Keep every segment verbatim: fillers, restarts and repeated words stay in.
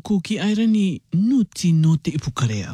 kuki airani nuti no te ipukarea.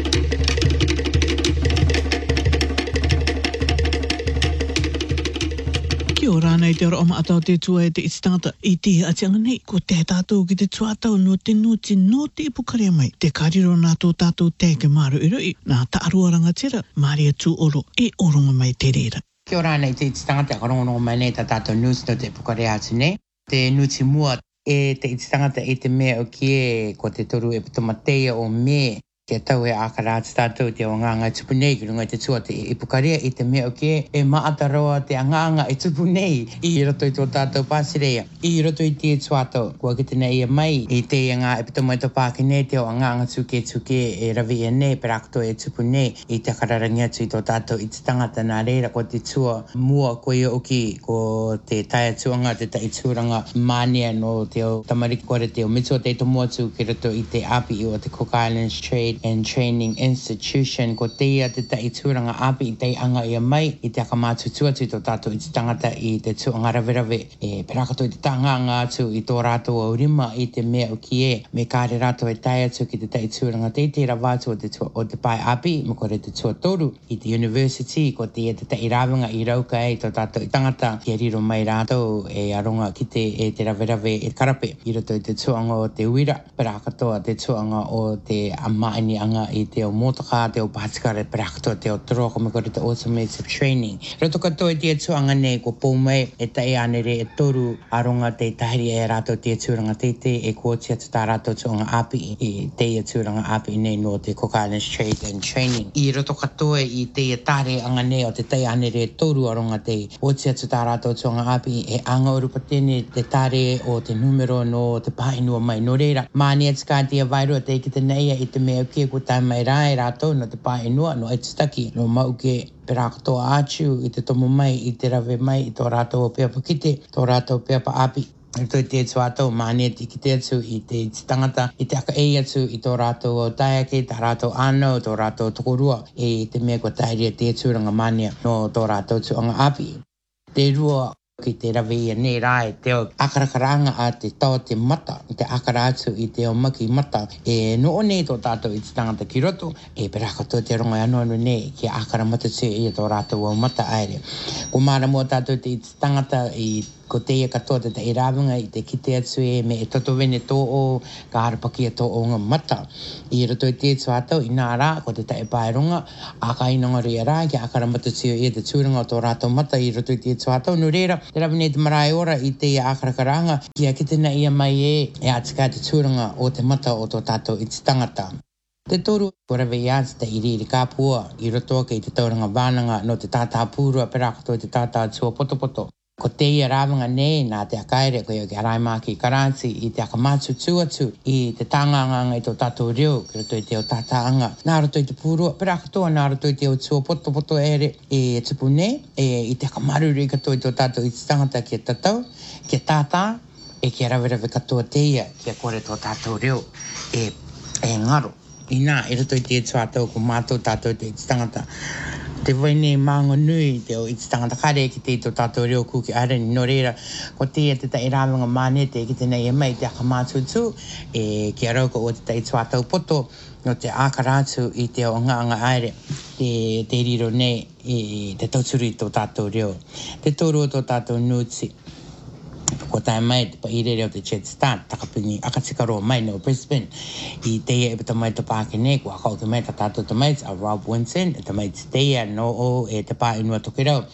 Kia ora nei te ora o maatau te tua e te itstangata i te atianga nei ko te tātou ki te tuatau no te nuti no te ipukarea mai. Te kariro nā tō tātou te ke maru i rui nā taarua rangatira Maria tu oro e oronga mai te reira. Kia ora nei te itstangata karongo mai nei ta tātou nuti no te ipukarea atu nei. Te nuti mua e te itstangata i te mea o kie ko te toru e pitomatea o me. Ke tau e akara atu tātou te o nganga e tupu nei ki runga te tua te ipukarea i te mea o ke e maataroa te anganga e tupu nei i roto i tō tātou pāsirea. I roto i te tuatou kua ki te nei e mai i te ngā e pitomai tō pāke nei te o anganga tuke tuke e ravi e nei perakoto e tupu nei i te kararangi atu i tō tātou i te tangata nā reira ko te tua mua ko i oki ko te tai atuanga te tai tūranga mānia no te o tamariki kore te o mitua te to mua tu ki roto i te api i o te Cook Islands Trade and Training Institution ko te ia te tai tūranga api i te anga i mai i te akamātu tuatu i tō tātou i te tangata i te tuanga rawe e perakato i te tanganga atu i tō rātou au rima i te mea o ki e me kāre rātou e tai atu ki te tai tūranga te te rawātu o te, o te pai api me kore te tua toru i te university ko te ia te tai rawanga i rauka e tō tātou i tangata ki a riro mai rātou e aronga ki te e te rawe rawe e karape i roto i te tuanga o te uira perakato te tuanga o te amai ni anga i te o motaka, te o pātikare perakto, te o toroko me kore te automated training. Roto katoa i te tuanga nei ko pōmei e tai anere e toru aronga te tahiri e rātou te tūranga tete e kōtia te tā rātou tuanga api i te tūranga api nei no te Cook Islands Trade and Training. I roto katoa i te tāre anga nei o te tai anere e toru aronga te kōtia te tā rātou tuanga api e anga urupa tēne te tāre o te numero no te pāinua mai no reira. Māni e tika te avairo te ki te neia i te mea kia ko tai mai rai rātou no te pāe inua no e titaki no mau ke perakatoa ātiu i te tomo mai i te rawe mai i tō rātou o peapa kite, tō rātou peapa api. I tō te tuatau māne te kite atu i te tangata i te aka ei atu i tō rātou o taiake, tā rātou ānau, tō rātou tokorua e te mea ko tairia te tūranga mānia no tō rātou tuanga api. Te rua ki te rawe ia nei rai te o akarakaranga a te tau te mata, te akara atu i te o maki mata e no o nei tō tātou i te tangata ki roto e perakato te rongo anu anu nei ki akara mata te i tō rātou o mata aere. Ko mara mua tātou te i te tangata i ko te ia katoa te te irawanga i te kite atu e me e toto wene tō o ka harapaki a tō o ngā mata. I roto i te tuatau i nā rā ko te tae paeronga a ka inonga ria rā ki akara mata tio i te tūranga o tō rātou mata i roto i te tuatau. No reira, te rawi nei te marae ora i te ia akarakaranga ki a kite na ia mai e e atika te tūranga o te mata o tō tātou i te tangata. Te toru ko rawe i ati te iriri kāpua i roto ke i te tauranga wānanga no te tātā pūrua perakato i te tātā tua poto poto. Ko te ia rāwanga nei nā te akaere ko i o ki Haraimaki i Karanti i te akamātu tuatu i te tānganganga i tō tātou reo ki roto i te o tātāanga. Nā roto i te pūrua perakatoa, nā roto i te o tua poto poto ere e tupu nei e i te akamaruri katoa i tō tātou i te tangata ki a tatau, ki a tātā e ki a rawe rawe katoa te ia ki a kore tō tātou reo e, e ngaro. I nā, i roto i te tuatau ko mātou tātou te i te tangata. Te waine māngo nui te o i te tangata kare ki te i tō tātou reo kuki arani no reira ko te e te tai rāwanga māne te ki te nei e mai te akamātu tu e ki a rauka o te tai tuatau poto no te ākarātu i te o ngā anga aere te, te riro nei i te tauturi tō tātou reo. Te tōru o tō tātou nuti. Ko tai mai te pairere o te Jetstar takapuni akatikaro mai no Brisbane i te ia e pata mai te pāke nei ko akau te mai ta tātou te mai a Rob Winson e te mai te teia no o e te pā inua tokirau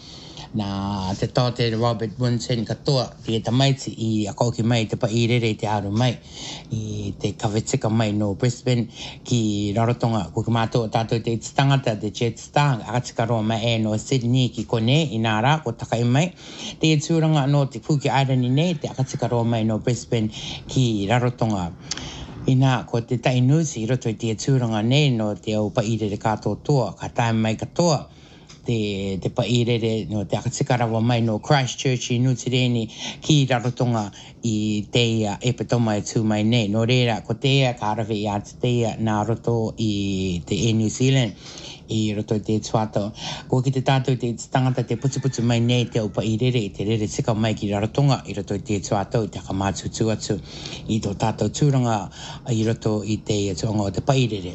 na te tō te Robert Winson katoa te e te maiti i akau ki mai te pairere i te aru mai i te kawetika mai no Brisbane ki Rarotonga ko ki mātou tātou te tangata te Jetstar akatikaro mai e no Sydney ki kone i nā rā ko takai mai te e tūranga no te Puki Island nei te akatikaro mai no Brisbane ki Rarotonga. Ina ko te tainusi roto i te tūranga nei no te au pairere kātou toa ka tae mai katoa te, te pairere no te akatikarawa mai no Christchurch i Nutireni ki rarotonga i teia e petoma e tū mai nei. No reira, ko teia ka arawe i atu teia nā roto i te e New Zealand i roto i te tuato. Ko ki te tātou te tangata te putuputu mai nei te upa i rere, i te rere tika mai ki rarotonga i roto i te tuato, i te kamātu tuatu i tō tātou tūranga i roto i te tuanga o te pairere.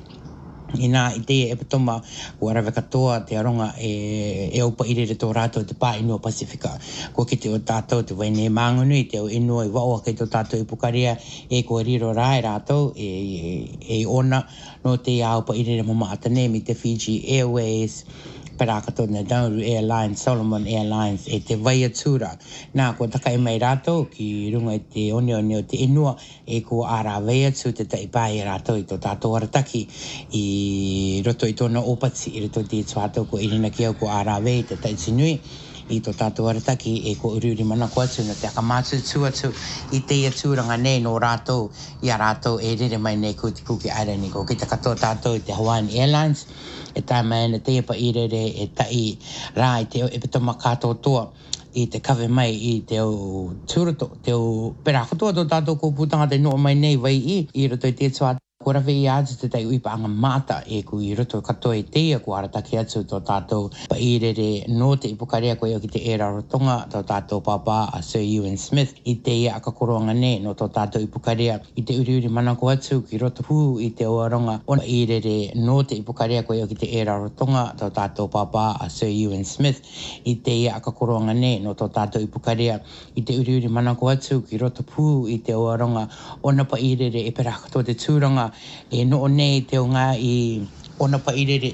Ina i te e patoma o arawe katoa te aronga e, e upa irere tō rātou te pā inua Pasifika. Ko ki te o tātou te waine māngunui, te o inua i waoa kei tō tātou i pukaria e ko riro rai rātou e, e, e ona no te a upa irere mama atane mi te Fiji Airways, Parakato na Nauru Airlines, Solomon Airlines, e te waia tūra. Nā, ko taka e mai rātou ki runga i te one one o te inua e ko ara waia tū te taipai rātou i tō tātou arataki i roto i tōna opati i roto i te tuatou ko irina ki au ko ara wei te taitinui i tō tātou arataki e ko ururi mana ko atu na te akamātu tuatu i te ia tūranga nei no rātou i a rātou e rere mai nei ko te Puke Island ko ki te katoa tātou i te Hawaiian Airlines e tā mai na te pa i rere e tai rā i te e petoma kātou toa i te kawe mai i te o tūroto, te o perakotoa tō tātou ko putanga te noa mai nei vai i i roto i te tuatu. Ko rawe i atu te tai uipa anga mata e ku i roto katoa i teia ko arataki atu tō tātou pa i rere no te ipukarea ko i o ki te era rotonga tō tātou papa a Sir Ewan Smith i teia aka koroanga ne no tō tātou ipukarea i te uri uri mana ko atu ki roto hu i te oaronga o i rere no te ipukarea ko i o ki te era rotonga tō tātou papa a Sir Ewan Smith i teia aka koroanga ne no tō tātou ipukarea i te uri uri mana ko atu ki roto hu i te oaronga ona pa i rere e perakato te tūranga e no nei te o ngā i ona pa irere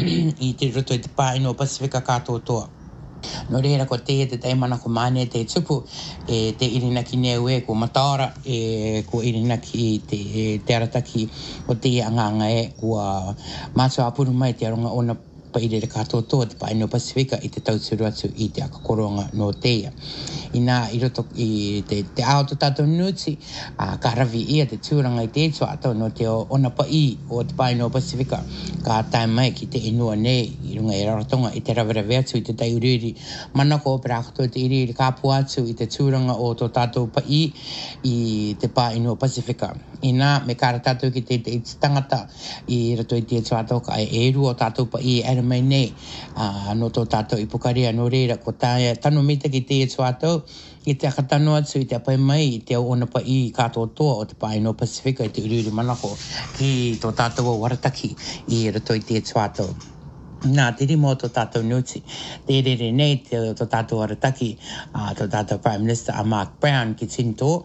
i te roto i te pā ino Pasifika kātoa. No reira ko te te taimana ko mane te tupu e te irina ki neu e ko mataora e ko irina ki te, te arataki o te anganga e kua mātua apuru mai te aronga ona pa irere kātoa te pā ino Pasifika i te tauturu atu i te akakoronga no teia. Ina i roto i te, te ao to tātou nuti a ka rawi ia te tūranga i te tuato no te o ona pa i o te pā ino Pasifika ka tai mai ki te inua nei i runga i rarotonga i te rawarawe atu i te tai uriri manako o perakato i te iriri kāpu atu i te tūranga o tō tātou pa i i te pā ino Pasifika. Ina me kāra tātou ki te te tangata i roto i te tuato ka e eru o tātou pa i era mai nei uh, no tō tātou i pukaria no reira ko tāia tanu mita ki te tuato i te akatano atu i te apai mai i te ona pa i kātoa toa o te pā ino Pasifika i te uriuri manako ki tō tātou o warataki i roto i te tuato. Nā, te rimo o tō tātou nuti. Te rere nei te tō tātou arataki, uh, tō tātou Prime Minister a Mark Brown ki tinto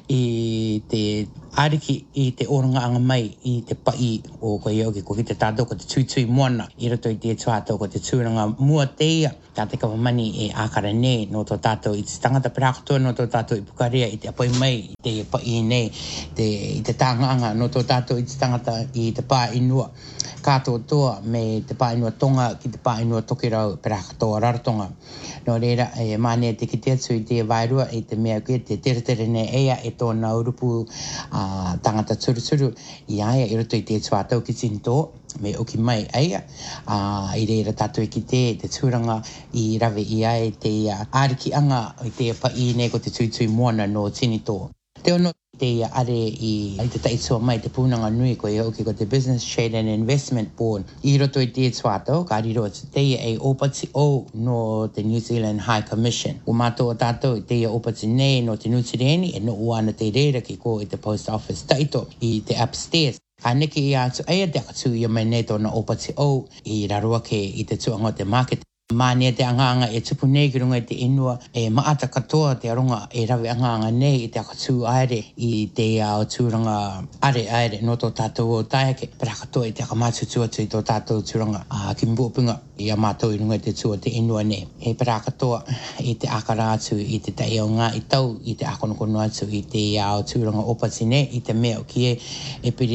i te ariki i te oranga anga mai i te pai o koe ioki ko ki te tātou ko te tuitui moana i roto i te tuatou ko te tūranga mua teia ka te kawamani e ākara nei no tō tātou i te tangata perakotoa no tō tātou i pukaria i te apoi mai i te pai nei te, i te tānganga no tō tātou i te tangata i te pā inua kātoa toa me te pā inua tonga ki te pā inua tokirau perakotoa rarotonga. No reira e mane te ki te atu i te vairua i te mea ke te tere tere ne ea e tōna urupu uh, tangata turuturu i aia i roto i te tuatau ki tinto me oki mai aia uh, i reira tātou i ki te te tūranga i rawe i aia te uh, ariki anga i te pa i ne ko te tuitui moana no tinito. Te ono te are i, i te taitsua mai te pūnanga nui ko i oki ko te Business Trade and Investment Board i roto i te tuatau ka riro atu te e opati o no te New Zealand High Commission. O mātou o tātou i te opati nei no te Nutireni e no uana te reira ki ko i te Post Office taito i te upstairs. Ka neke i atu aia te akatu i mai nei tōna opati o i rarua ke i te tuanga o te market. Mane te anganga e tupu nei ki runga i te inua e maata katoa te aronga e rawe anganga nei i te akatū aere i te ao tūranga are aere no tō tātou o taiake pera katoa i te akamātu tuatu i tō tātou tūranga a ki mbuopunga i a mātou i runga i te tua te inua nei e pera katoa i te akara atu i te tai o ngā i tau i te akonokono atu i te ao tūranga opati nei i te mea o ki e e pirianga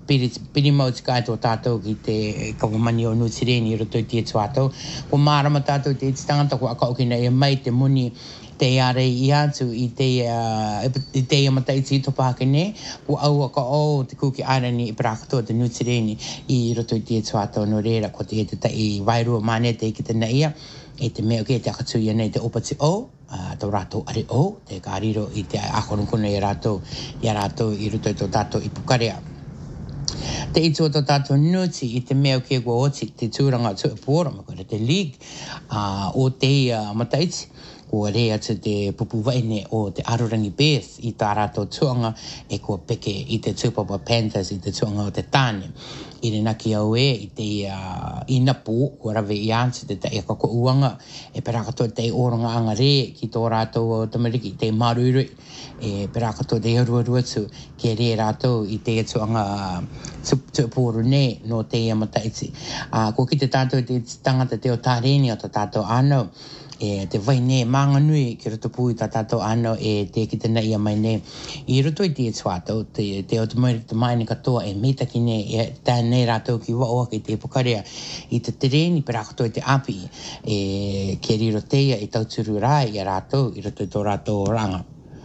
piri piri mau tika to tato ki te kawamani o Nutireni i roto i te tuato. Ko marama tato te tangata ko aka okina e mai te muni te are i atu i te uh, i te mataiti to pakene ko au aka o te kuki arani i prakato te Nutireni i roto i te tuato no reira ko te te i vairua mane te ki te naia e te mea ke te akatu ia nei te opati o uh, tau rato are o te kariro i te akorukuna i rato i rato i roto i to tato i pukarea. Te ito to tato nuti i te mea ke kua oti te tūranga tu e pōra ma kore te league uh, o te uh, mataiti kua rea te te pupu waine o te Arorangi Bears i tā rato tuanga e kua peke i te Tupapa Panthers i te tuanga o te tāne. I re naki au e i te uh, inapu kua rawe i ansi te te eka kua uanga e perakato te oranga anga re ki tō rato o tamariki te marurui e perakato te harua tu ke re rato i te tuanga tu pōru ne no te amataiti. Uh, ko ki te tātou te tangata te o tāreni o te tātou anō e te vai ne manganui ki roto pui ta tato ano e te ki te nei mai ne i roto i te tuato te te o te mai te mai ni katoa e meta ki ne e ta nei rato ki wa o ki te pokarea i te tereni per ato te api e ke riro teia i tau turu rai i rato i roto i to rato ranga.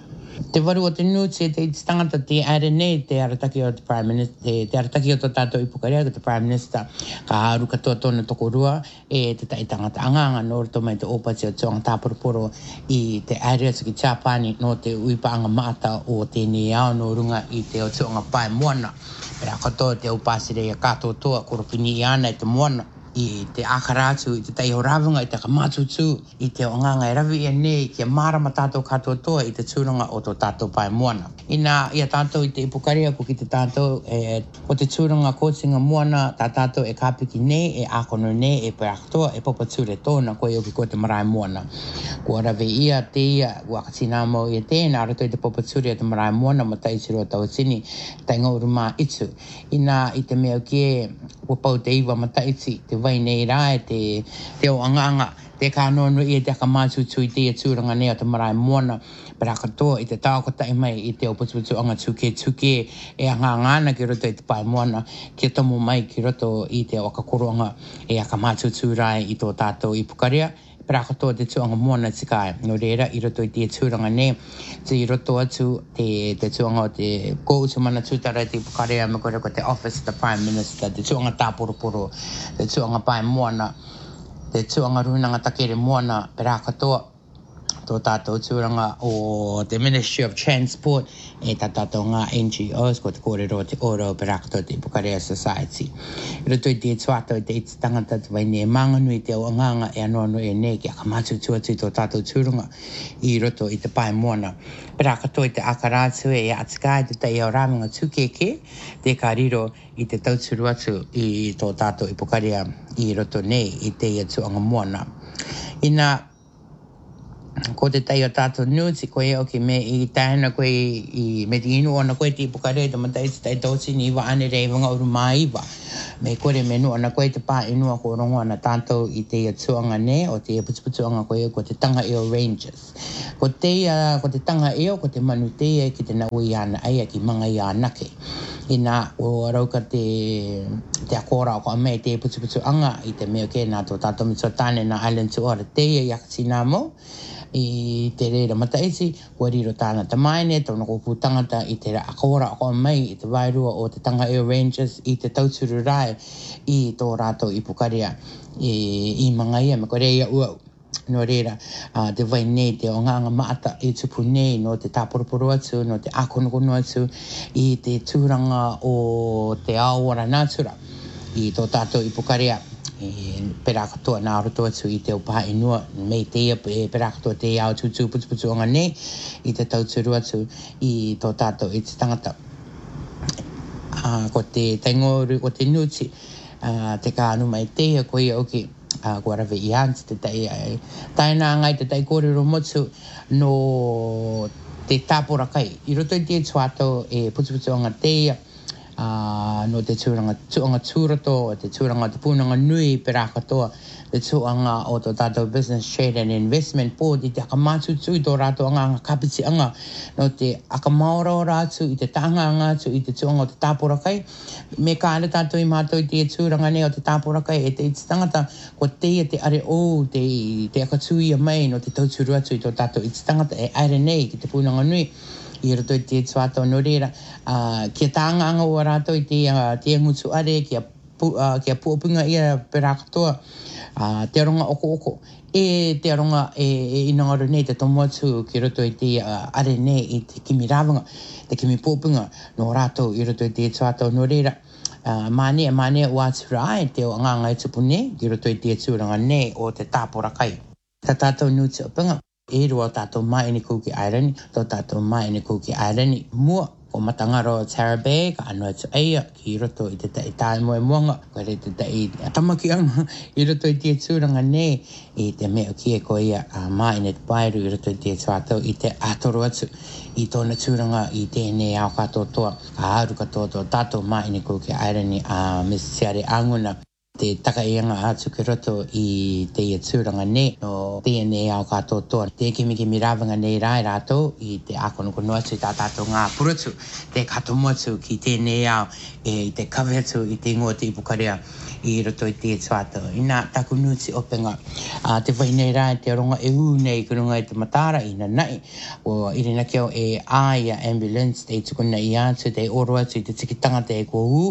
Te waru o te nuti te tangata te are nei te arataki o te Prime Minister, te, te arataki o te tātou i Pukarea ko te Prime Minister ka haru katoa tōna tokorua e te tai tangata anganga no roto mai te opati o tōanga tāporoporo i te area ki Chapani no te uipaanga maata o te ni ao no runga i te o tōanga pai moana. Pera katoa te upasire i a kato toa koropini i ana i te moana. I te akaratu, i te tai horavunga, i te kamatutu, i te onganga e rawi e nei, ki a marama tātou katoa toa i te tūranga o tō tātou pai moana. Ina, ia tātou i te ipukarea ko ki te tātou, e, o te tūranga kōtinga moana, tā tātou e kāpiki nei, e ākono nei, e perakatoa, e popature tōna, koe oki ko te marae moana. Kua rawi ia, te ia, wakatina mo i te, nā rato i te popature te marae moana, ma taisiro tau tini, tai ngauru mā itu. Ina, i te mea kie, kua pau te iwa ma taiti, te vai nei rai, te, te o anganga, te kānono i te akamātutu i te tūranga nei o te marae moana, pera katoa i te tāokata i mai i te oputuputu anga tuke tuke e angangana ki roto i te pai moana, ki tomo mai ki roto i te wakakoronga e akamātutu rai i tō tātou i Pukarea, pera katoa te tuanga moana tikai, no reira i roto i te tūranga nei, te i roto atu te, te tuanga o te kōutu mana tūtara i te Pukarea, me kore ko te Office of the Prime Minister, te tuanga tāporoporo, te tuanga pai moana, te tuanga runanga takere moana, pera katoa, tō tātou tūranga o the Ministry of Transport e tā tātou ngā N G Os ko te kōrero te oro perakato te Pukarea Society. I roto i te tuato i te iti tangata te waine e manganui te o anganga e anono e nei ki akamatu tuatu i tō tātou tūranga i roto i te pai moana. Perakato i te akaratu e atikai te tai au rāminga tūkeke te kariro i te tauturu atu i tō tātou i Pukarea i roto nei i te ia tuanga moana. Ina ko te tai o tātou nuti koe o ki me i tāna koe i me te inu ona koe te Pukarea te matai te tai tōsi ni iwa ane rei wanga uru mā iwa. Me kore me nu ona koe te pā inua ko rongo ana tātou i te atuanga ne o te putuputuanga koe ko te Tanga Eo Rangers. Ko te, uh, ko te Tanga Eo ko te manu te e ki te na ui ana aia ki manga i anake. Ina o rauka te, te akora o ko ame te putuputuanga i te mea ke nā tō tātou mitotane na Island to Ora te e yaktina mo. I te reira mataisi, kua riro tāna tamaine, tauna kōpū tangata i te akora o mai i te wairua o te Tanga Eo Rangers i te tauturu rai i tō rātou i Pukarea i, i mangaia me kore ia uau. No reira, uh, te vai nei te o nganga maata i tupu nei no te tāporoporo atu, no te akonokono atu i te tūranga o te aora nātura i tō tātou i Pukarea. E pera katoa nā roto atu i te upaha inua mei te ia e pera katoa te iau tutu putuputu anga nei i te tauturu atu i tō tātou i te tangata. Uh, ko te taingoru, ko te nuti, uh, te kānu mai te ia ko ia oki uh, kua rawe i hansi te tai ai. Tai nā ngai te tai kōrero motu no te tāpora kai. I roto i te tuato e putuputu anga te ia uh, no te tūranga tuanga tūrato, te tūranga te pūnanga nui pera katoa, te tuanga o to tātou Business Trade and Investment Board i te akamātu tu i tō rātou anga anga kapiti anga no te akamaora o rātu i te tanga anga tu i te tuanga o te tāpora kai me ka ale tātou i mātou i te tūranga ne o te tāpora kai e te i te tangata ko teia te are o te, te akatui a mai no te tauturu atu i tō tātou i te tangata e aere nei ki te pūnanga nui i roto i te tuato no reira uh, kia tāanga anga o rātou i te, uh, te ngutu are kia, pu, uh, kia puopunga ia pera katoa Uh, te aronga oko oko e te aronga e, e inangaro nei te tomo atu ki roto i te uh, are nei i te kimi rawanga te kimi pōpunga no rātou i roto i te tuatau no reira uh, mānea mānea ua atura ai te o anganga i tupu nei ki roto i te tūranga nei o te tāpora kai ta tātou nuti o punga e rua tātou mai ni Kuki Airani tō tātou mai ni Kuki Airani mua o matangaro Tara Bay ka anua tu aia ki roto i te tai tāi moe moanga ko re te tai tamaki anga i roto i te tūranga nei i te mea ki e ko ia a mai ne te pairu i roto i te tuatau i te atoro atu i tōna tūranga i tēnei au katoa a aru katoa tō tātou mai ne Kuki Airani a Miss Tiare Anguna te takaianga atu ki roto i te ia tūranga nei no tēnei au katoa toa. Te kimi kimi rawanga nei rai rātou i te akono kono atu i tā tātou ngā puratu. Te katomo atu ki tēnei au e i te kawe atu i te ingoa te ipukarea i roto i te tuatau. Ina taku nuti openga uh, te whai nei rai te ronga e u nei ki runga i te matara i na nai. O irina keo e aia ambulance te i tukuna i atu te oro atu i te tikitanga te e kua u.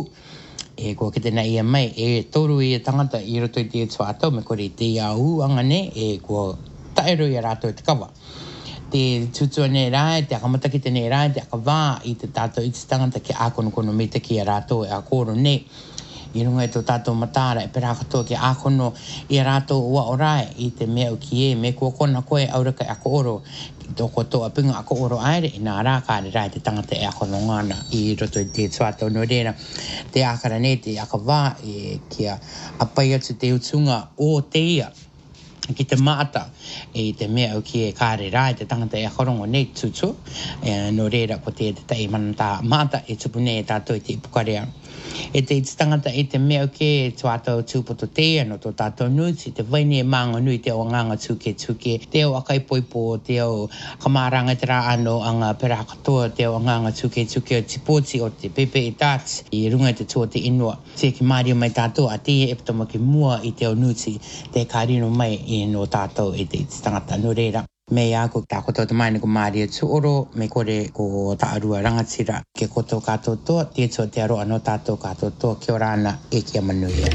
E ko ke te na ia mai e toru i tangata i roto i te tuatau me kore i te ia u anga ne e ko taero i rato i te kawa. Te tutua nei rai, te akamataki te nei rai, te akawā i te tātou i te tangata ki ākono kono me te ki a rato e a koro nei. I runga i tō tātou matara e pera katoa ki ākono i a rato ua orai i te mea o ki e me kua kona koe auraka e ako oro tōko tō a pinga ako oro aere i nā rā kāre rai te tangata e ako ngana i roto i te tuatau no reira te akara nei te akawā e kia apai atu te utunga o te ia ki te maata e te mea o ki e kāre rai te tangata e akorongo nei tutu e no reira ko te te tei manata maata e tupu nei tātou i te ipukarea e te tangata e te mea o ke tuatau tūpoto te no tō tātou nuti te waini e maanga nui te o nganga tuke tuke te o akai poipo te o kamaranga te rā ano anga pera katoa te o nganga tuke tuke o tipoti o te pepe e tāti i runga te tō te inua te ki mario mai tātou a te e ptoma ki mua i te o nuti te kārino mai i no tātou e te tangata no reira. Me ako ta koto te mai ko Maria tuoro me kore ko taarua rangatira ke koto kato to te to te aro ano tato kato to ki orana e ki manuia.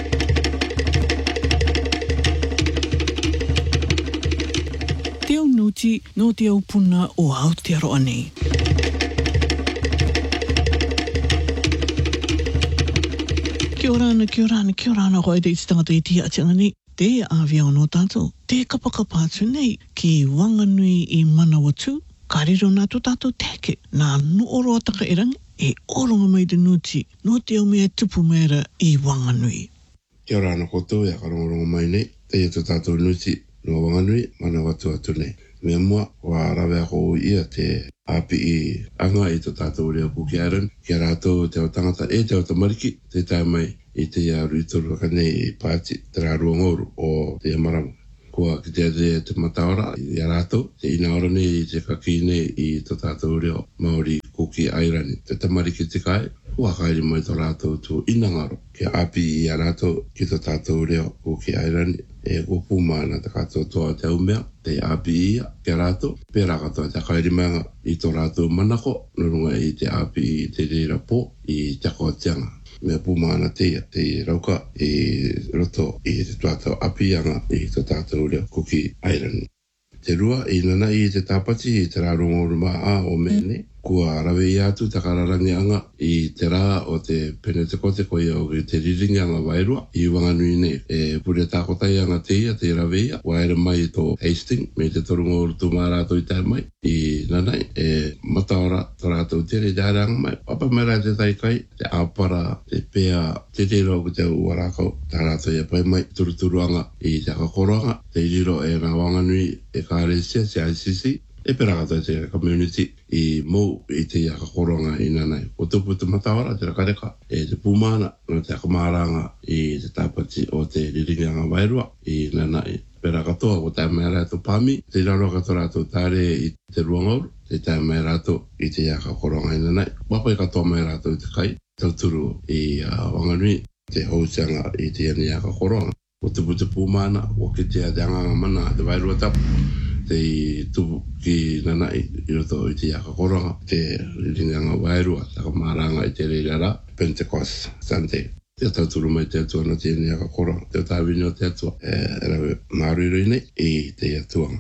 Te au nuti no te au puna o Aotearoa nei. Kia orana, kia orana, kia orana koe te itangata i tia atianga nei. Te awia no tātou, te kapakapa atu nei ki Wanganui i Manawatu, ka riro nā tō tātou teke, nā nuoro ataka e rangi, e oronga mai te nuti, no te au mea tupu mera i Wanganui. Kia ora ana koutou e akarongorongo mai nei, te e tō tātou nuti no Wanganui, Manawatu atu nei. Mea mua, wa rawe ako ia te api i anga i tō tātou reo Kuki Airani, kia rātou te o tangata e te o tamariki, te tai mai i te ia ruitoru ka nei i pāti te rārua ngoru o te maramu. Kua ki te te te mataora i a rātou, te ina ora nei i te kaki nei i tō tātou reo Māori Kuki Airani. Te tamariki te kai, kua kairi mai tō rātou tō inangaro. Kia api i a rātou ki tō tātou reo Kuki Airani. E kupu mana te katoa toa te umea, te api ia, kia rātou. Pērā katoa te kairi manga i tō rātou manako, nurunga i te api i te reira pō i te koa tianga. Me pumana te te rauka i roto i te tuatau apianga i te tātou reo Kuki Airani. Te rua i nana i te tāpati i te rārongoru maa o mene, kua rawe i atu takararangi anga i te rā o te pene te kote ko ia o te riringi anga wairua i Wanganui nei. E pure tākotai anga te ia te rawe ia, waira mai tō Hastings, me te torungoru tu mā rātou i tai mai. I nanai, e mataora tō rātou tere te aranga mai. Papa mera te taikai, te āpara, te pēa, te te rau te uarakau, tā rātou ia pai mai, turuturu anga i te kakoroanga, te riro e ngā Wanganui e kāresia, se I C C, e pera kata te community i mo i te ia ka koronga i nanai. O tupu te matawara te rakareka e te pumana no te akamaranga i te tapati o te riringanga wairua i nanai. Pera katoa o tae mai rato pami, te raro katora ato tare i te ruangauru, te tae mai rato i te ia ka koronga i nanai. Wapa i katoa mai rato i te kai, tauturu i uh, Wanganui, te housianga i te ia ka koronga. O tupu te pumana, o ki te anganga mana te wairua tapu. Te tupu ki nanai i roto i te iaka koronga, te riringanga wairua, taka maranga i te reirara, Pentecost Sunday. Te tauturu mai te atua no te iaka koronga, te tāwini o te atua, e rawe marui nei i te atuanga.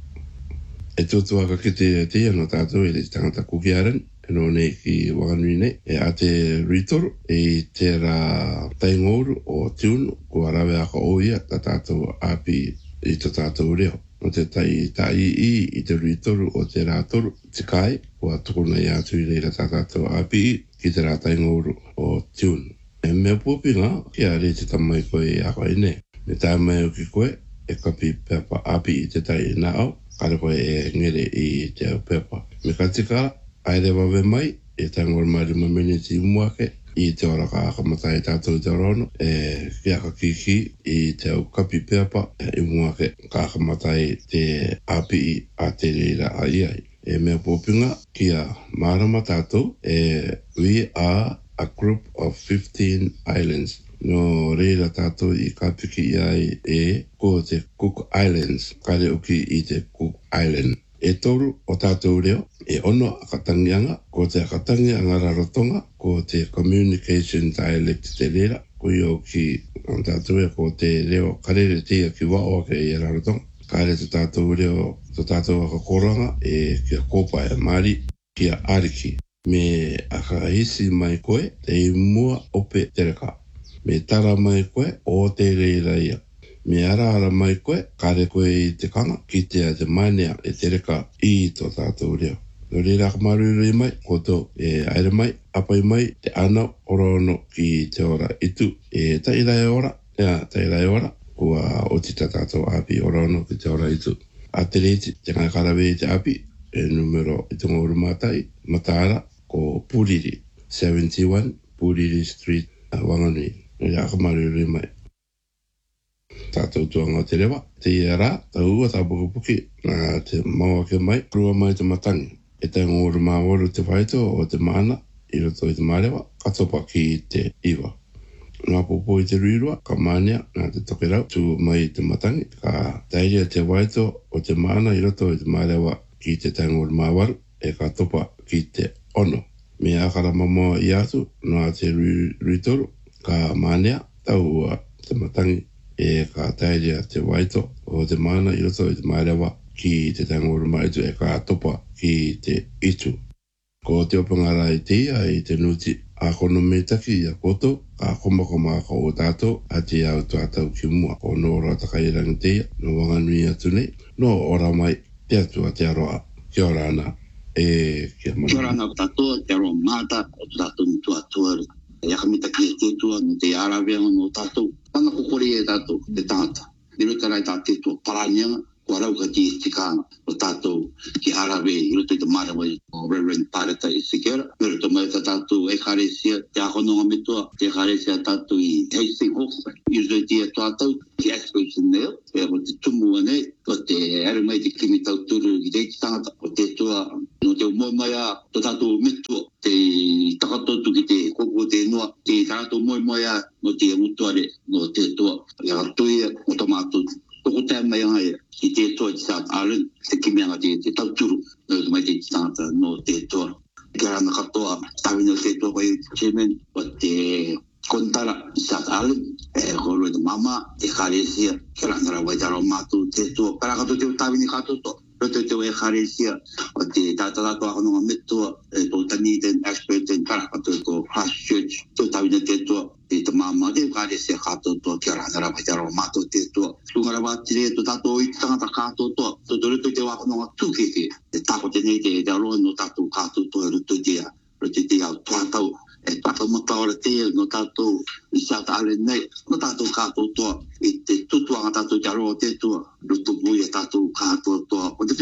E tuatuaka ki te te no tātou i te tangata kukiaren, e no nei ki Wanganui nei, e a te ritoru, e te ra taingouru o tiunu, kua rawe aka oia, ta tātou api i to tātou reo. O te tai tai i i te ritoru o te rātoru, te kai, kua tukuna i atu i reira tātātou api i, ki te rātai ngouru o tiunu. E mea pōpinga, ki a re te tamai koe i ako i ne. Me tai mai o ki koe, e kapi pepa api i te tai i nā au, kare koe e ngere i te au pepa. Me katika, aere wawe mai, e tai ngor marima miniti umuake, i te ora ka akamatai tātou te rono, e kia ka kiki i te au kapi pepa, e muake ka akamatai te api i a te reira a iai. E mea pōpinga, kia marama tātou, e we are a group of fifteen islands. No reira tātou i ka piki iai e ko te Cook Islands, kare uki i te Cook Island. E toru o tātou reo, e ono akatangianga, ko te akatangianga rarotonga, ko te communication dialect te reira, ko i o ki tātou e ko te reo karere tia ki wao ke i rarotonga. Kare te tātou reo, te tātou aka koranga, e kia kopa e mari, kia ariki. Me aka hisi mai koe, te mua ope tereka. Me tara mai koe, o te reira ia. Me ara ara mai koe, kare koe i te kanga, ki te a te mainea e te reka i to tātou reo. No reira ka maruri mai, koto e aere mai, apai mai, te ana orono ki te ora itu. E tairai ora, ea tairai ora, kua o tita tātou api orono ki te ora itu. A te reiti, te ngai karawe i te api, e numero i te ngoru matai, mataara, ko Puriri, seventy-one Puriri Street, Wanganui. No reira ka maruri mai. Tātou tuanga te rewa, te iara, ta ua, ta pukipuki, nā te maua ke mai, rua mai te matangi. E te ngōru māwaru te whaito o te mana, i roto i te marewa, katopa ki te iwa. Nā popo i te ruirua, ka mānia, nā te tokerau, tu mai te matangi, ka tairia te waito o te mana, i roto i te marewa, ki te te ngōru māwaru, e ka topa ki te ono. Me akara mamoa i atu, nā te ruitoru, ka mānia, tau te matangi, e ka tairia te waito o te mana i roto i te marewa ki te tangoru maitu e ka topa ki te itu. Ko te opangara i te ia i te nuti a kono me taki i a koto, ka komakoma ka o tātou a te au tātou ki mua o no ora takairangi te ia, no Wanganui atu nei, no ora mai te atu a te aroa. Kia ora ana, e kia mana. Kia ora ana tātou, te aroa māta o tātou ni tua tua. E akamita ki e te tua, no te araweanga no tātou. Panga kokori e tātou, te tāta. Nero tarai tā te tua paranianga, kua rauka ti e te kāna. O tātou ki arawe, i roto i te marawa i o Reverend Pareta i Sikera. Nero to mai tā tātou e karesia, te ahononga me tua, te karesia tātou i Hastings Hawke's. I roto i te e tātou, ki Aspiration Nail. E o te tumu ane, o te ere mai te kimi tauturu i reiti tangata. O te tua, no te umoi mai a, to tātou metua. Te takatotu ki te koko te noa, te tātou moi mai a, no te mutuare, no te tua. E a tuia, o tamātou, toko tai mai ai, ki te tua i South Island, te kimianga te, te tauturu, no te mai te tangata, no te tua. Kia rana katoa, tawina te tua kai chairman, o te kontara i South Island, e koro te mama, te karesia, kia rana rawai taro mātou te tua. Parakato te tawini katoto. Roto te wea karesia, o te tātalato akononga metua, e tō Dunedin, Ashburton, karakato e tō Christchurch, tō tawina te tua, e te māma, te karesia kātou toa, kia rana rawa te aroa mātou te tua. Tūngara wātire, tō tātou i tangata kātou toa, tō tō roto te wakononga tūkeke, e tāko te nei te e te aroa no tātou kātou toa, roto te a, roto te au tuatau, e tātou mataora te no tātou i South Island nei, no tātou kātou toa, e te tutuanga tātou te aroa te tua, roto pui e tātou kātou toa, o te tingo ki te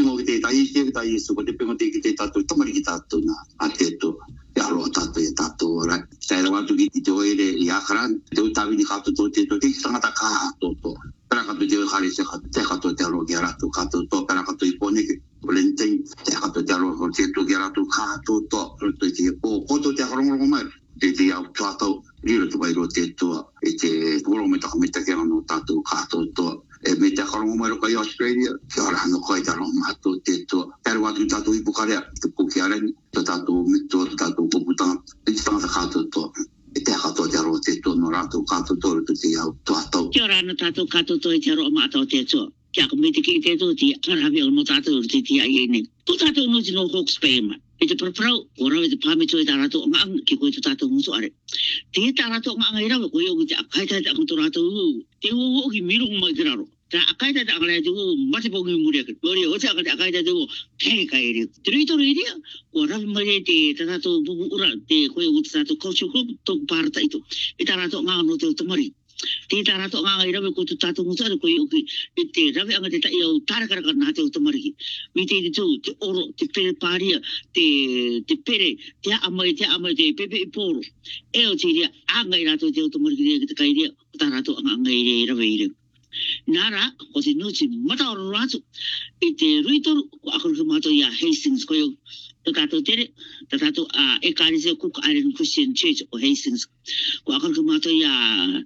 tai te tai so ko te pengo te ki te tato tamari ki tato na a te to ya ro tato e tato ora sai ra watu ki te oere i akran te utavi ni kato to te to te tangata ka to to para ka te khari se ka te ka to te ro ki ara to ka to to para ka to ipone ki olenten te ka to te ro ko te to ki ara to ka to to to te ko ko to te ro ro mai te te au tato riro to vai ro te to e te ro me ta me ta ke no tato ka to to e me te karongo mai roka i Australia, ki ora hano koe te rongo mato te toa. Pere watu tātou i Pukarea, te Pukiaren, te tātou mito, te tātou poputanga, e te tangata kātou toa. E te katoa te aro te toa, no rātou kātou toa, te te au toa tau. Ki ora hano tātou kātou toa i te aro mato te toa. Ki ako me te ki te toa, ti arawi o no tātou te ti ai ene. Tu tātou no te no Hawke's Bay ma. E te paraparau, o rawe te pāmito e tā rātou o ngaang, ki koe tu tātou muso are. Te tā rātou o ngaang i rawe, koe o ki te akaita te akoto rātou, te uo o ki miro mai te raro. Ta akaita te akalai te uo, mate pongi muri ake. Ori o te akate akaita te uo, kei kai ere. Te rito reiria, o rawe mai te tātou bubu ura, te koe o te tātou culture group, tōku pārata ito. E tā rātou o ngaang no te o tamari. Te tā rātou o ngaang i rawe ko tu tātou muso are, koe o ki, e te rawe anga te tai au tārakaraka nā te o tamari. Mi te te tū, te oro, te pere pāria, te, te pere, te amai, te amai, te pepe i pōro. E o te rea, anga i rātou te o tamari ki rea ki te kai rea, o tā rātou anga anga i rea rawe i rea. Nara, ko te nuti mataoro rātou, i te ruitoru, ko akuru ka mātou ia Hastings, ko iau, te tātou tere, te tātou a e kārise Cook Island Christian Church o Hastings, ko akuru ka mātou ia,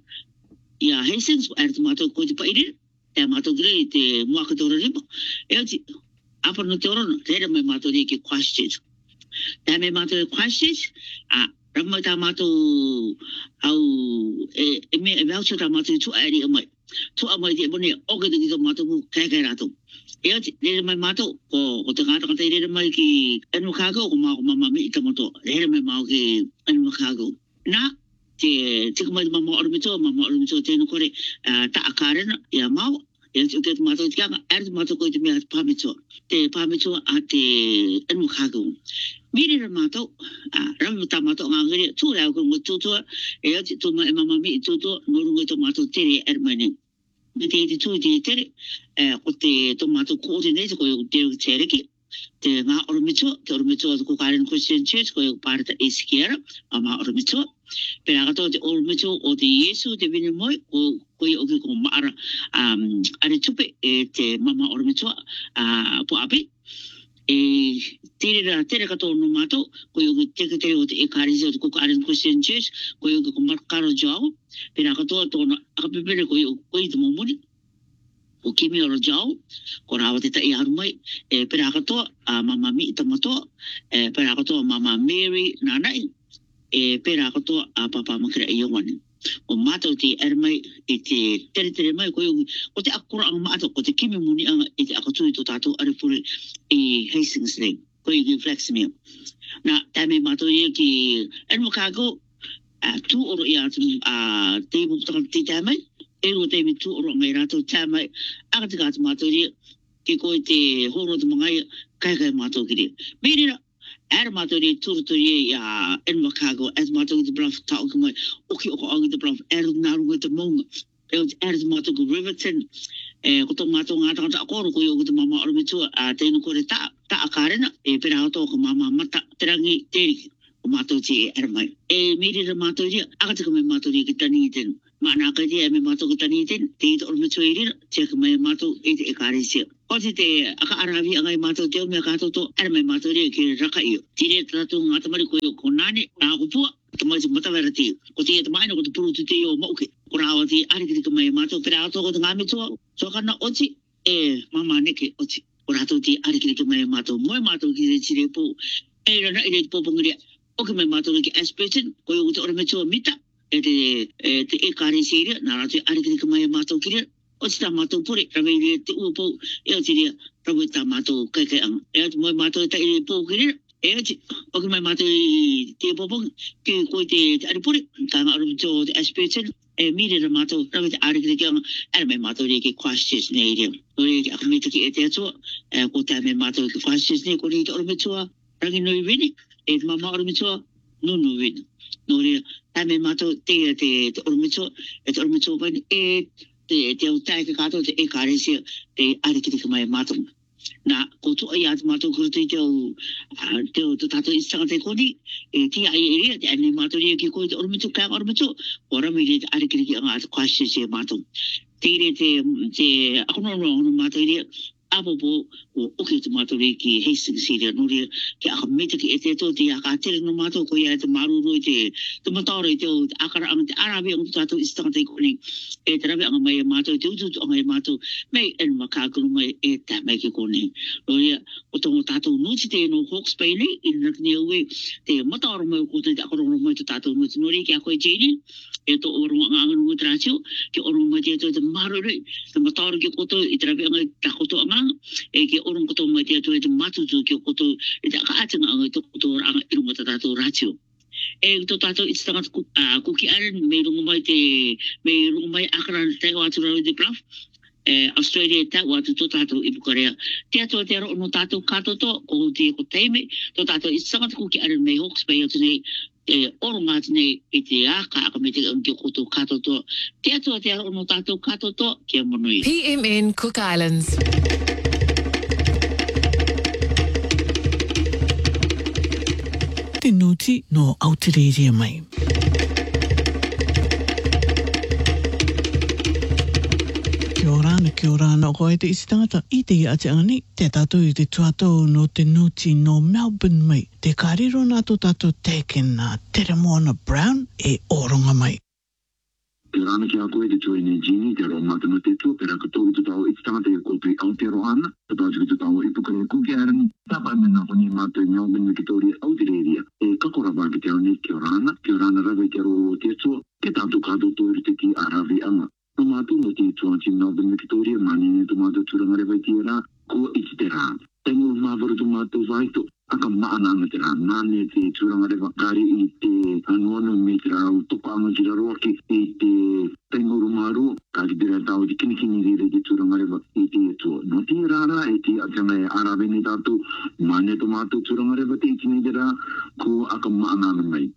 ia Hastings, ko aere te mātou ko te pairere, e mātou gire i te muaka te ora ripa, e o ti, apano te orono, te ere mai mātou rea ki Christchurch. Te mai mātou e Christchurch, a ramai tā mātou au, e, e me e voucher tā mātou i tu aere a mai. Tu amai te mone o ke te ki tō mātou ku kai kai rātou. E ati, rere mai mātou, ko, ko te kātaka te rere mai ki anu kākau, ko mā ko mama me i tamato, rere mai māu ki anu kākau. Nā, te tika mai te mama orumito, mama orumito tēnu kore, uh, ta akarena, ia māu, e ati o te mātou i te kanga, ere te mātou ko i te mea te pāmito, te pāmito a te anu kākau. Mire ra mātou, uh, rami tā mātou ngā ngere, tū rau ko ngā tūtua, e ati tū mai e mama me i tūtua, norunga i tō mātou tere ere mai nei. Me te te tū i te tere, ko te tō mātou kōte nei, ko i te te reki, te ngā oromito, te oromito o te Cook Island Christian Church, ko i pārata e sikiara, a mā oromito. Pera katoa te oromito o te Yesu, te vini moi, ko, ko i oki ko maara um, are tupe e te mama oromito uh, po api. E tere ra tere katoa no mātou, ko i oki teke te o te e kārisi o te Cook Island Christian Church, ko i oki ko Markaro Jau, pera katoa tōna akapepere ko i ko i te momoni, o kimi ora Jau, ko rawa te tai haru mai, e pera katoa a mama mi i tamatoa, e pera katoa mama Mary Nanai, e pera katoa a papa makira i Iowane. O mātou te ere mai i te tere tere mai, ko i o te akura anga mātou, ko te kimi muni anga i te akatui tō tātou arepure i Hastings nei, ko i ki Flaxmere. Nā, tāme mātou i ki anu kāko, tū oro i atu a te muputaka te tāmai, e ro te mi tū oro ngai rātou tāmai, aka te kātu mātou i ki ko i te horo te mangai, kai kai mātou ki rea. Mērera, ere mātou i tūrutu i a anu kāko, as mātou i te bluff tāo ki mai, oki oko au i te bluff, ere nārunga i te maunga, ere te mātou ki Riverton, e ko tō mātou ngā tangata akoro ko i oku te mama oromitoa, a tēnu kore tā, tā akarena, e pera ato ko mama mata, terangi teriki. O mātou te e ere mai. E mire ra mātou ria, akatika mai mātou ria ki tani i tēnu. Mana ka ria e me mātou ki tani i tēnu, te i te oromitoa i rira, te ka mai mātou e te e kāresia. O te te aka arawi angai mātou te o mea kātou tō, ere mai mātou ria ki raka i o. Tire tātou ngā tamari ko i o ko nāne, nā kupua, tamai te matawera te. Ko te e tamaina ko te puru tu te i o mauke. Ko rāwa te arikiri ka mai mātou, pera ato ko te ngā mitoa, so kana oti, e mama neke oti. Ko rātou te arikiri ka mai mātou, moe mātou ki te tire pō, e rana i rei pōpongiria. O ke mai mātou ki Ashburton, ko i o te oromitoa mita, e te e, te e kāre seiria, nā rātou arikiri ka mai mātou ki rea, o te tā mātou pore, rawe i rea te ua pō, e o te rea, rawe tā mātou kai kai anga. E o te mai mātou ta i rea pō ki rea, e o te, o ke mai mātou i te pōpong, ki ko i te, te aripore, ka ngā oromitoa o te Ashburton, e mire ra mātou, rawe te arikiri ki anga, e mai mātou rea ki Christchurch nei rea. O rea ki akamita ki e te atua, e ko tā mai mātou ki Christchurch nei, ko rea te oromitoa, rangi nui wini, e te mama oromitoa, nunu wina. Nō rea, tāme mātou te te te oromitoa, e te oromitoa wani, e te te au tae ka kātou te e kāresia, te arikiri ka mai mātou. na ko tu ai at mato ko te teo teo to tato isanga te koni e ti ai e te ani mato ri ki ko te ormitu ka ormitu ora mi ri ari ki anga at kwashe se mato te ri te te ako no no mato ri abobo o oke te mato ri ki Hastings ri no ri ki ako mete ki e te to te aka te no mato ko ia te maru ro te te mato ri te akara ang te arabi ang tato isanga te koni e te rabi ang mai mato te utu ang mai mato mai en makakulu mai e ta mai ki koni loia o tongo tato nuti te no Hawke's Bay nei i nak ni we te mataro mai ko te akoro mai te tato nuti no ri ki ako e jeni e to oro nga nga no tracio ki oro mai te to te maro ri te mataro ki ko to i te rabi ang ta ko to nga e ki oro ko to mai te to te matu tu ki ko to i te ka ata nga to ko to ang iru mo tato racio e to tato i tanga ku ku ki aren me rungo mai te me rungo mai akara te o atu ro de bluff e Australia ta wa to tato i Korea te to te ro no tato kato to ko te ko teime to tato i tanga ku ki aren me Hawke's Bay o te e oro nga tene i te aka ka me te ang ki ko to kato to te to te ro no tato kato to ki monoi P M N Cook Islands. Te nuti no Aotearoa mai. Kia ora ana, kia ora ana, ko e te isitangata i te ia te ani, te tātou i te tuatau no te nuti no Melbourne mai. Te kāriro nā tō tātou teken nā Tere Moana Brown e oronga mai. Te rana ki a koe te tue ne jini, te roa matana te tua, pera ka tō i te tau i te tangata i kōpui Aotearoa ana, te tau i te tau i pukare kuki arani, tāpai mena honi mātou i Melbourne, Victoria, Aotearoa, e kakora wā ki te au ni ki o rana, ki o rana rawe te aro te tua, ke tātou kātou tō i te ki a rawe anga. No mātou no te tua ti Melbourne, Victoria, mani ne tō mātou tūranga rewa i te rā, ko i te rā. Te ngō māwaru tō mātou waito, aka maana anga te rā, nāne te tūranga rewa, kāre i te anuanu me te rā, topa anga te raro ki i te Taingoru Maru, ka ki te rā tau i kinikini rere te tūranga rewa i te atua. No te rāra e te atanga e arawe ni tātou, mane tō mātou tūranga rewa te ikini te rā, ko aka maana anga mai.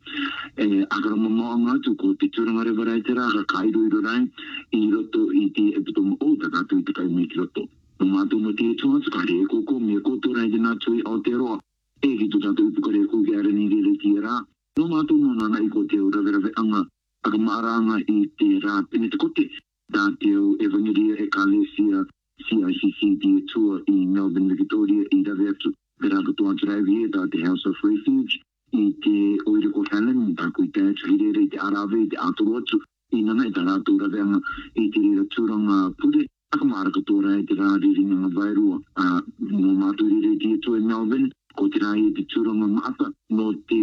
E akara mamao anga atu, ko te tūranga rewa rai te rā, ka kairo iro rai, i roto i te epitomo o, ta tātou i te kai me ki roto. No mātou mo te atua, ka re e koko, me koto rai te nā tui Aotearoa, e ki tō tātou i pukare ko ki arani rere ti rā. No mātou no nana i ko te o rawe rawe anga, aka maaranga i te rā pene te kote, tā te o Evangelia Ecclesia C I C C te tua i Melbourne, Victoria, i rawe atu. Pera ka tō atu raiwi e tā te House of Refuge, i te Oiriko Helen, tā kui te atu i rere i te arawe, i te atoro atu, i nana i tā rātou rawe anga, i te rira tūranga pure, aka maara ka tō rai te rā riri nga vairua, no mātou riri te tua i Melbourne, ko te rai te tūranga maata, no te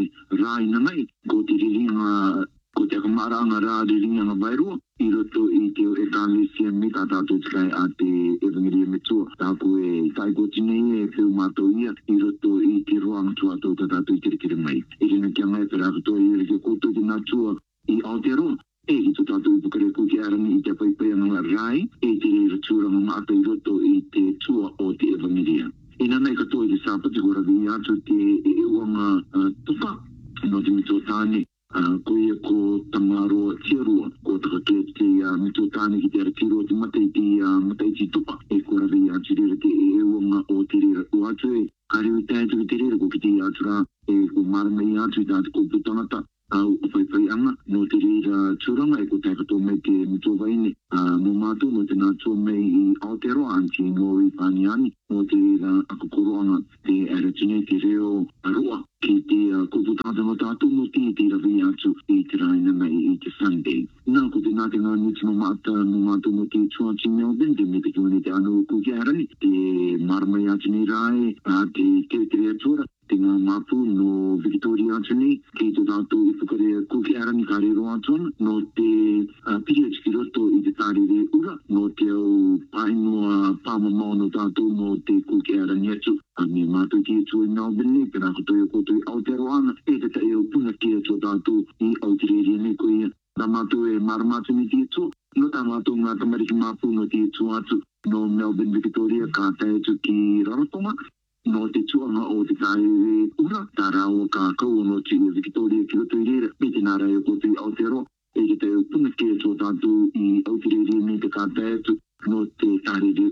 rai nangai, ko te riri nga, ko te akamaranga rā riri nga vairua, i roto i te o Ecclesia me tā tātou te kai a te Evangelia me tua, tā ko e tai ko tinei e whiu mātou ia, i roto i te roanga tua tō tā tātou i kere mai. E rina kia ngai pera kato i rike koto ki nā tua i Aotearoa, e i tō tātou i pukare kuki arani i te paipai anga rai, e te rira tūranga maata i roto i te tua o te Evangelia. E nana i katoa i te sāpati ko rawi i atu te e uanga tupa, no te mito tāne, koe ko tamaroa tiarua, ko takake te mito tāne ki te aratiro te matai te matai ti tupa, e ko rawi i atu rira te e uanga o te rira o atu e, kare i tātu ki te rira ko ki te atu rā, e ko marama i atu i tātu ko putangata, au whaiwhai anga, no te rira tūranga e ko tai katoa mai te mito waine, no mātou no te nā tō mai i Aotearoa anti ngoi pāniani, no te rira akokoroanga te aratine te reo aroa, ki te kupu tātou no tātou no te te rawi atu i te raina mai i te Sunday. Nā ko te nā te ngā niti no māta no mātou no te tua ti Melbourne, te me te kiwane te anu kuki arani, te maramai atu ni rai, te tere tere atura, te ngā mapu no Victoria atu ni, ki te tātou i whakare kuki arani ka rero atuana, no te piri atu ki roto i te tāre re ura, no te au painua pāmamau no tātou no te kuki arani atu, a me mātou ki atu i Melbourne, pera katoia koto i Aotearoa ana, e te tae o puna ki atu tātou i Aotearoa ne koia, tā mātou e maramatu ni ti atu, no tā mātou ngā tamariki mapu no ti atu atu, no Melbourne, Victoria, ka tae atu ki Rarotonga, no te tuanga o te tae ura, tā rāua ka kau no te Victoria ki roto i rera, me te nā rai o koto i Aotearoa, e te tae o puna ki atu tātou i Aotearoa ne te ka tae atu, no te tāre re ura,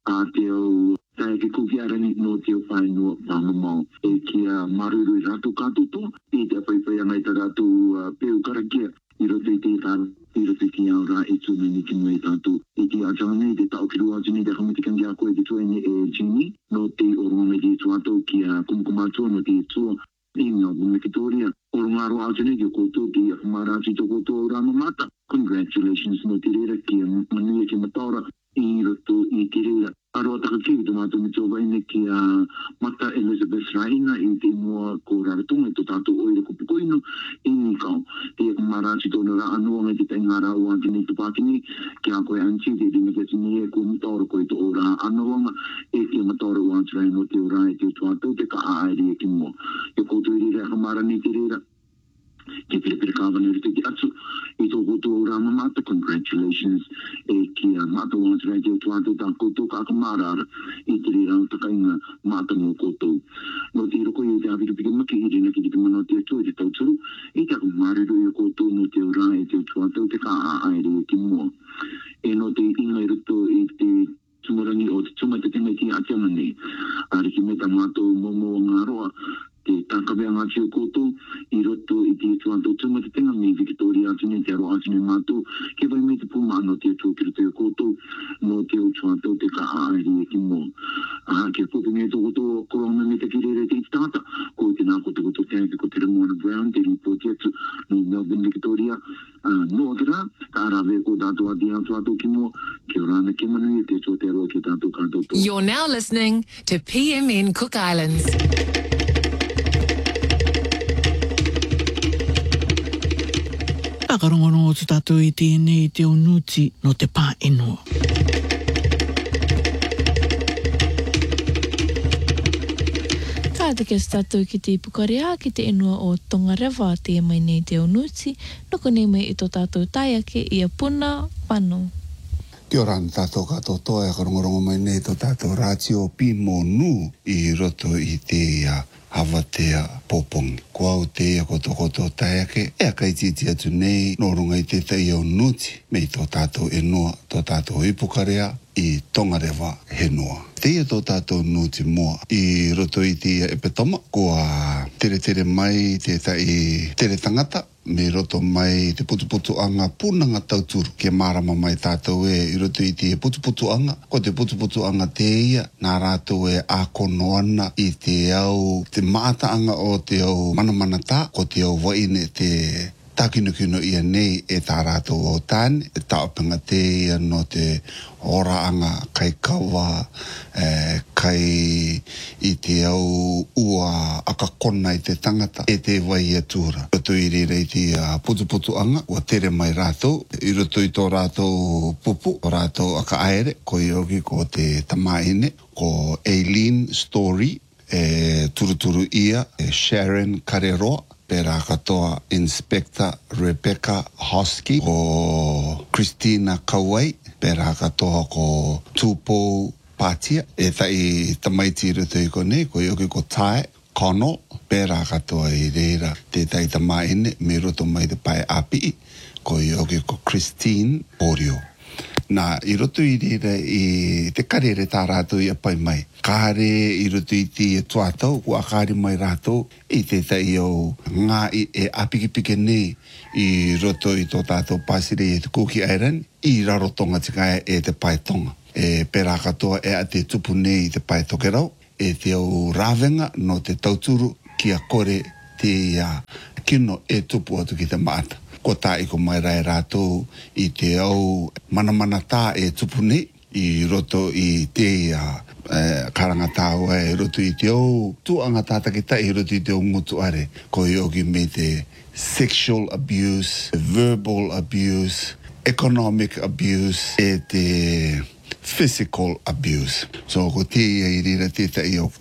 a te au tae ke kuki arani no te o whae no whangamau e kia maruru i rato katoto i te whaiwhai angai ta rato peu karakia i roto i te tāra i roto i te aura e tūmeni ki nui tātou i te atanga nei te tau ki rua atini te kamitikangi a koe te tuene e Jimmy no te oronga me te tuatou ki a kumukumatua no te tua i ngā bunga Victoria oronga aro atini ki o koto te akamarachi to koto o rama mata congratulations no te rera ki a manuia ki mataura i roto i te rera aro ataka ki to mātou me tō waine ki a mata Elizabeth Raina i te mua ko raratunga i to tātou oire ko pukoino i ni kau te akamarachi tōna ra anua me te taingara o atini to pākini ki a koe anti te ringa ke tini e ko mataura ko i to ora anuanga e ki a mataura o atira no te ora e te tuatou te ka aairi e ki mua e koutou i rera akamarani te rera ki piripiri kāwana i rite ki atu i tō koto o rama mata congratulations e ki a mata o atira te o tuatou tā koutou ka akamarara i te rera o takainga mata no koutou no te roko i te awiripiki maki i rina ki te mana o te atu i te tauturu i te akamariru i o koutou no te ora e te o tuatou te ka aairi e ki mua e no te inga i ruto i te tumurangi o te tuma te tenga i te atianga nei a riki me ta mātou momo o ngā roa te tākawea ngāti o koutou i roto i te tuantou tuma te tenga me Victoria atine te aro atine mātou ke vai me te puma no te atu ki roto i koutou no te o tuantou te ka aairi e ki mua a ke koutou me to koutou korona me te kirere te itata ko te nā koutou koutou te ake ko te Ramona Brown te ripoti atu no Melbourne Victoria no atira ka arawe ko tātou ati a tuantou ki mua ke orana ke manu i te tō te aro ki tātou kātou tō. You're now listening to P M N Cook Islands. Whakarongono o te tātou i tēnei te onuti no te pā enua. Ka te kes tātou ki te ipukarea ki te enua o Tongarewa te mai nei te onuti, noko nei mai i tō tātou taiake i a puna pano. Kia ora tātou kātou toa e karongorongo mai nei tō tātou rātio pimo nu i roto i te uh, hawatea popongi. Ko au te ia koto koto taiake, e a kaititi atu nei no runga i te tai au nuti me i tō tātou e noa, tō tātou ipukarea i Tongarewa he noa. Te ia tō tātou nuti mua i roto i te ia e petoma, kua tere tere mai te tai tere tangata, me roto mai te putuputu anga punanga tauturu ke marama mai tātou e i roto i te putuputu anga ko te putuputu anga te ia nā rātou e ākono ana i te au te maata anga o te au manamanata ko te au waine te takinukino ia nei e tā rātou o tāne e taopanga te ia no te ora anga kai kawa e, kai i te au ua akakona i te tangata e te wai atura. Roto i rira i te uh, putu putu anga ua tere mai rātou i roto i tō rātou pupu o rātou aka aere ko i oki ko te tamaine ko Aileen Story e turuturu ia e Sharon Kareroa pera katoa Inspector Rebecca Hosky o Christina Kauai pera katoa ko Tupo Patia e tai tamaiti roto i kone ko i oki ko Tai Kono pera katoa i reira te tai tamaine me roto mai te pai api ko i oki ko Christine Orio. Nā, i roto i reira i te karere tā rātou i apai mai. Kāre i roto i te tuatau, kua kāre mai rātou i te tai au ngā i e apikipike nei i roto i tō tātou pāsire i te kūki airani, i raro tonga tika e te pai tonga. E pera katoa e a te tupu nei i te pai tokerau, e te au rāwenga no te tauturu ki a kore te uh, kino e tupu atu ki te maata. Ko tā i ko mai rai rātou i te au manamana tā e tupu nei i roto i te uh, uh, karanga tāua e roto i te au tuanga tātaki tai i roto i te au ngutu are ko i oki me te sexual abuse, verbal abuse, economic abuse e te physical abuse. So ko te ia i rira te tai o